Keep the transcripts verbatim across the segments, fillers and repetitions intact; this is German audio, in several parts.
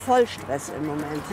Voll Stress im Moment.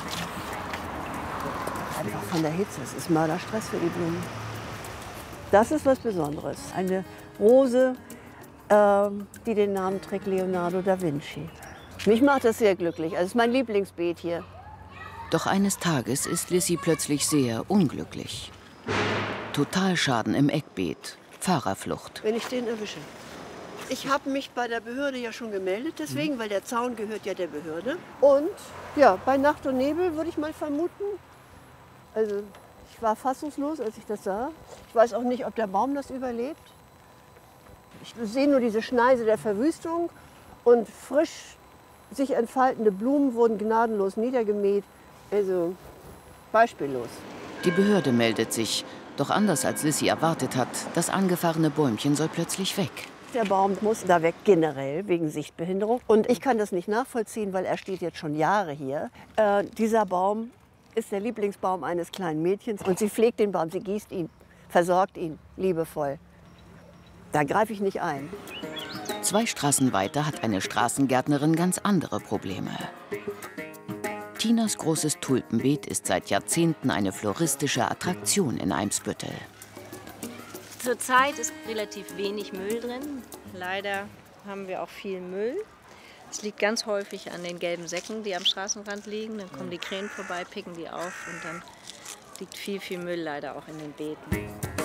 Einfach von der Hitze. Es ist Mörderstress für die Blumen. Das ist was Besonderes. Eine Rose, äh, die den Namen trägt Leonardo da Vinci. Mich macht das sehr glücklich. Also es ist mein Lieblingsbeet hier. Doch eines Tages ist Lissy plötzlich sehr unglücklich. Totalschaden im Eckbeet, Fahrerflucht. Wenn ich den erwische. Ich habe mich bei der Behörde ja schon gemeldet, deswegen, weil der Zaun gehört ja der Behörde. Und ja, bei Nacht und Nebel würde ich mal vermuten. Also ich war fassungslos, als ich das sah. Ich weiß auch nicht, ob der Baum das überlebt. Ich sehe nur diese Schneise der Verwüstung und frisch sich entfaltende Blumen wurden gnadenlos niedergemäht. Also beispiellos. Die Behörde meldet sich. Doch anders als Lissy erwartet hat, das angefahrene Bäumchen soll plötzlich weg. Der Baum muss da weg, generell, wegen Sichtbehinderung. Und ich kann das nicht nachvollziehen, weil er steht jetzt schon Jahre hier. Äh, dieser Baum ist der Lieblingsbaum eines kleinen Mädchens. Und sie pflegt den Baum, sie gießt ihn, versorgt ihn liebevoll. Da greife ich nicht ein. Zwei Straßen weiter hat eine Straßengärtnerin ganz andere Probleme. Tinas großes Tulpenbeet ist seit Jahrzehnten eine floristische Attraktion in Eimsbüttel. Zurzeit ist relativ wenig Müll drin. Leider haben wir auch viel Müll. Es liegt ganz häufig an den gelben Säcken, die am Straßenrand liegen. Dann kommen die Krähen vorbei, picken die auf und dann liegt viel, viel Müll leider auch in den Beeten.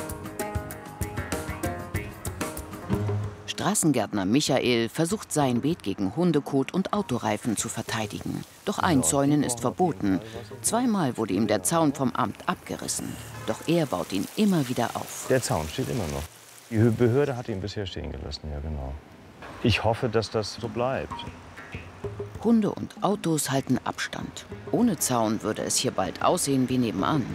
Straßengärtner Michael versucht sein Beet gegen Hundekot und Autoreifen zu verteidigen. Doch Einzäunen ist verboten. Zweimal wurde ihm der Zaun vom Amt abgerissen. Doch er baut ihn immer wieder auf. Der Zaun steht immer noch. Die Behörde hat ihn bisher stehen gelassen, ja genau. Ich hoffe, dass das so bleibt. Hunde und Autos halten Abstand. Ohne Zaun würde es hier bald aussehen wie nebenan.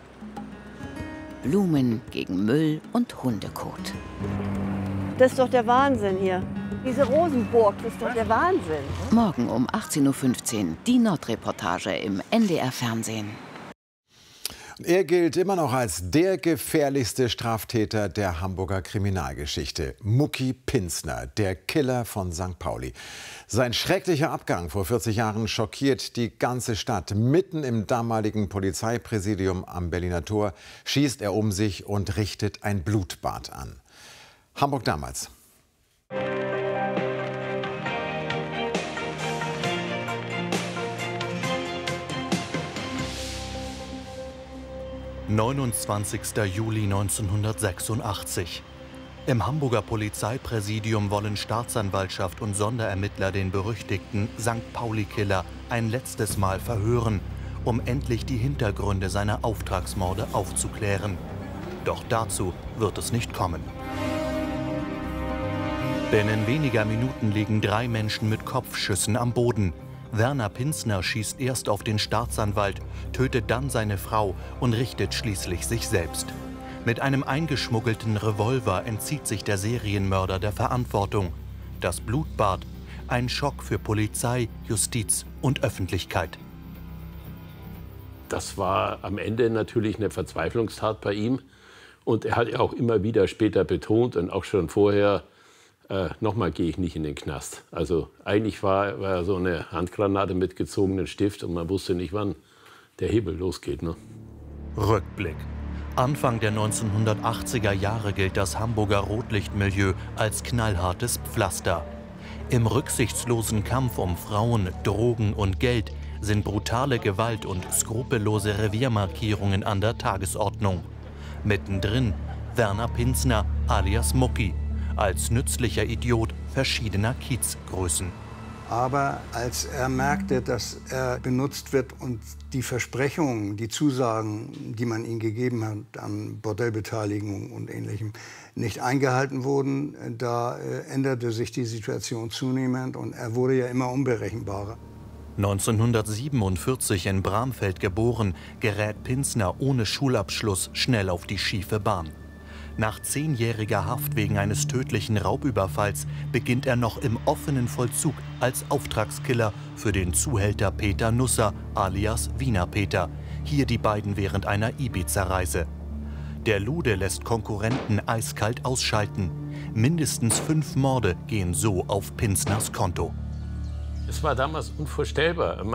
Blumen gegen Müll und Hundekot. Das ist doch der Wahnsinn hier. Diese Rosenburg, das ist doch der Wahnsinn. Morgen um achtzehn Uhr fünfzehn die Nordreportage im N D R-Fernsehen. Er gilt immer noch als der gefährlichste Straftäter der Hamburger Kriminalgeschichte. Mucki Pinzner, der Killer von Sankt Pauli. Sein schrecklicher Abgang vor vierzig Jahren schockiert die ganze Stadt. Mitten im damaligen Polizeipräsidium am Berliner Tor schießt er um sich und richtet ein Blutbad an. Hamburg damals. neunundzwanzigster Juli neunzehnhundertsechsundachtzig. Im Hamburger Polizeipräsidium wollen Staatsanwaltschaft und Sonderermittler den berüchtigten Sankt Pauli-Killer ein letztes Mal verhören, um endlich die Hintergründe seiner Auftragsmorde aufzuklären. Doch dazu wird es nicht kommen. Binnen weniger Minuten liegen drei Menschen mit Kopfschüssen am Boden. Werner Pinzner schießt erst auf den Staatsanwalt, tötet dann seine Frau und richtet schließlich sich selbst. Mit einem eingeschmuggelten Revolver entzieht sich der Serienmörder der Verantwortung. Das Blutbad, ein Schock für Polizei, Justiz und Öffentlichkeit. Das war am Ende natürlich eine Verzweiflungstat bei ihm. Und er hat ja auch immer wieder später betont und auch schon vorher, Äh, nochmal gehe ich nicht in den Knast. Also eigentlich war, war so eine Handgranate mit gezogenen Stift und man wusste nicht, wann der Hebel losgeht. Ne? Rückblick. Anfang der neunzehnhundertachtziger Jahre gilt das Hamburger Rotlichtmilieu als knallhartes Pflaster. Im rücksichtslosen Kampf um Frauen, Drogen und Geld sind brutale Gewalt und skrupellose Reviermarkierungen an der Tagesordnung. Mittendrin Werner Pinzner alias Mucki, als nützlicher Idiot verschiedener Kiezgrößen. Aber als er merkte, dass er benutzt wird und die Versprechungen, die Zusagen, die man ihm gegeben hat an Bordellbeteiligung und Ähnlichem, nicht eingehalten wurden, da äh, änderte sich die Situation zunehmend und er wurde ja immer unberechenbarer. neunzehnhundertsiebenundvierzig in Bramfeld geboren, gerät Pinzner ohne Schulabschluss schnell auf die schiefe Bahn. Nach zehnjähriger Haft wegen eines tödlichen Raubüberfalls beginnt er noch im offenen Vollzug als Auftragskiller für den Zuhälter Peter Nusser alias Wiener Peter, hier die beiden während einer Ibiza-Reise. Der Lude lässt Konkurrenten eiskalt ausschalten. Mindestens fünf Morde gehen so auf Pinzners Konto. Es war damals unvorstellbar.